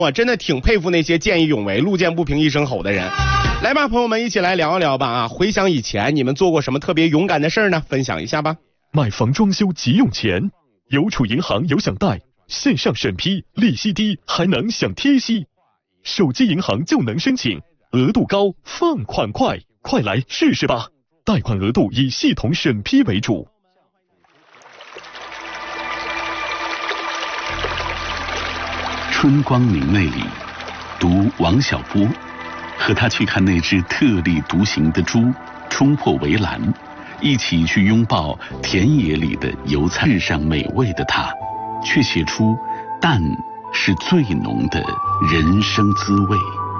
我真的挺佩服那些见义勇为、路见不平一声吼的人。来吧，朋友们，一起来聊一聊吧啊！回想以前，你们做过什么特别勇敢的事呢？分享一下吧。 买房装修急用钱，邮储银行有享贷，线上审批，利息低，还能享贴息。手机银行就能申请，额度高，放款快，快来试试吧！贷款额度以系统审批为主。 春光明媚里，读王小波，和他去看那只特立独行的猪冲破围栏，一起去拥抱田野里的油菜。世上美味的他，却写出淡是最浓的人生滋味。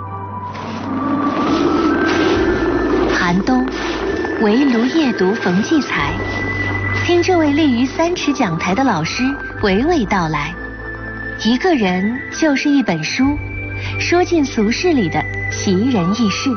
寒冬，围炉夜读冯骥才，听这位立于3尺讲台的老师娓娓道来。一个人就是一本书，说尽俗世里的奇人异事。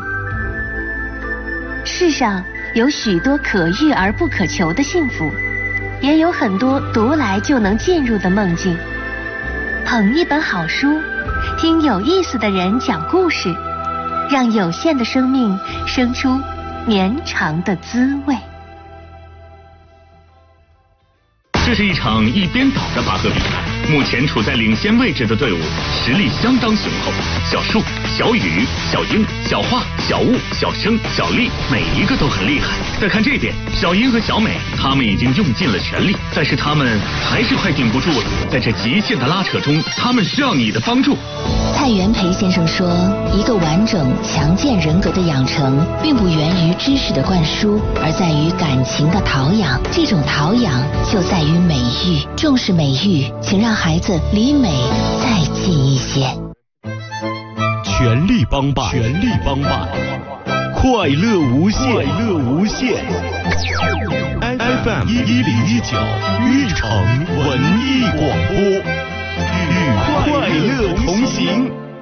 世上有许多可遇而不可求的幸福，也有很多读来就能进入的梦境。捧一本好书，听有意思的人讲故事，让有限的生命生出绵长的滋味。 这是一场一边倒的拔河比赛，目前处在领先位置的队伍实力相当雄厚。小树、小雨、小英、小华、小雾、小生、小丽，每一个都很厉害。再看这边，小英和小美，他们已经用尽了全力，但是他们还是快顶不住了。在这极限的拉扯中，他们需要你的帮助。 蔡元培先生说，一个完整强健人格的养成，并不源于知识的灌输，而在于感情的陶养。这种陶养就在于美育，重视美育，请让孩子离美再近一些。 全力帮办，全力帮办，快乐无限，快乐无限。FM 1019运城文艺广播，与快乐同行。